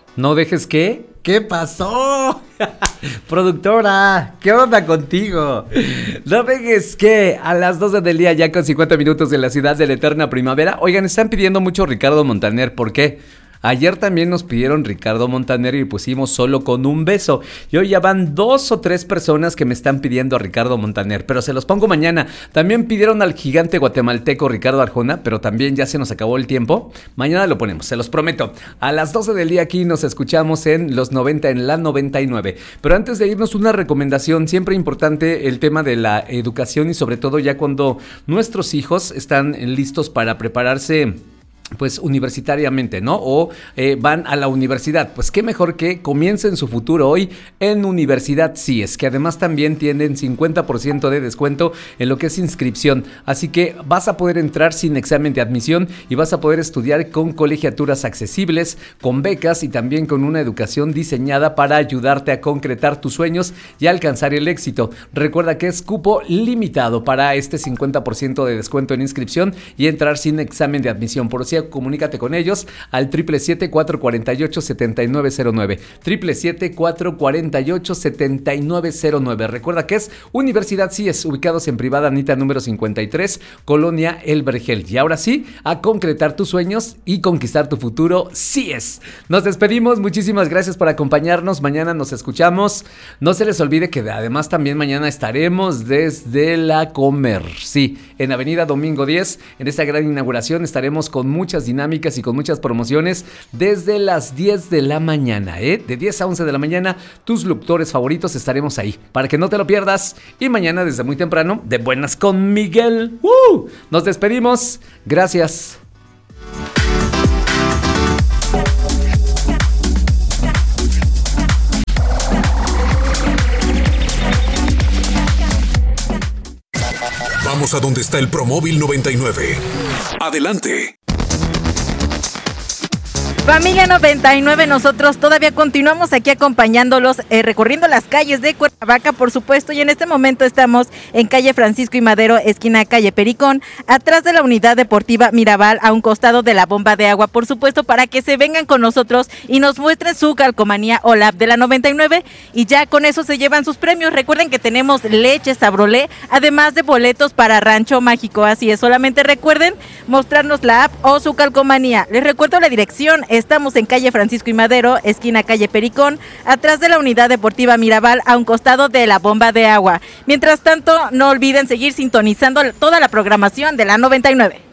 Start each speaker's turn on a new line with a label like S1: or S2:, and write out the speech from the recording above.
S1: ¿No dejes qué? ¿Qué pasó? Productora, ¿qué onda contigo? No dejes que a las 12 del día, ya con 50 minutos en la ciudad de la eterna primavera. Oigan, están pidiendo mucho Ricardo Montaner, ¿por qué? Ayer también nos pidieron Ricardo Montaner y pusimos Solo con un beso. Y hoy ya van 2 o 3 personas que me están pidiendo a Ricardo Montaner, pero se los pongo mañana. También pidieron al gigante guatemalteco Ricardo Arjona, pero también ya se nos acabó el tiempo. Mañana lo ponemos, se los prometo. A las 12 del día aquí nos escuchamos en los 90, en la 99. Pero antes de irnos, una recomendación, siempre importante el tema de la educación y sobre todo ya cuando nuestros hijos están listos para prepararse, pues universitariamente, ¿no? O van a la universidad. Pues qué mejor que comiencen su futuro hoy en Universidad CIES, que además también tienen 50% de descuento en lo que es inscripción. Así que vas a poder entrar sin examen de admisión y vas a poder estudiar con colegiaturas accesibles, con becas y también con una educación diseñada para ayudarte a concretar tus sueños y alcanzar el éxito. Recuerda que es cupo limitado para este 50% de descuento en inscripción y entrar sin examen de admisión. Por si comunícate con ellos al 777-448-7909. 777-448-7909. Recuerda que es Universidad CIES, ubicados en Privada Anita número 53, Colonia El Vergel. Y ahora sí, a concretar tus sueños y conquistar tu futuro CIES. Nos despedimos, muchísimas gracias por acompañarnos. Mañana nos escuchamos. No se les olvide que además también mañana estaremos desde la Comer. Sí, en Avenida Domingo 10, en esta gran inauguración estaremos con muchas dinámicas y con muchas promociones desde las 10 de la mañana, de 10 a 11 de la mañana, tus locutores favoritos estaremos ahí, para que no te lo pierdas. Y mañana desde muy temprano, de buenas con Miguel. Nos despedimos, gracias.
S2: Vamos a donde está el Promóvil 99. Adelante.
S3: Familia 99, nosotros todavía continuamos aquí acompañándolos, recorriendo las calles de Cuernavaca, por supuesto, y en este momento estamos en calle Francisco y Madero, esquina calle Pericón, atrás de la Unidad Deportiva Mirabal, a un costado de la bomba de agua, por supuesto, para que se vengan con nosotros y nos muestren su calcomanía o lab de la 99, y ya con eso se llevan sus premios. Recuerden que tenemos leche Sabrolé, además de boletos para Rancho Mágico, así es, solamente recuerden mostrarnos la app o su calcomanía. Les recuerdo la dirección. Estamos en calle Francisco y Madero, esquina calle Pericón, atrás de la Unidad Deportiva Mirabal, a un costado de la bomba de agua. Mientras tanto, no olviden seguir sintonizando toda la programación de la 99.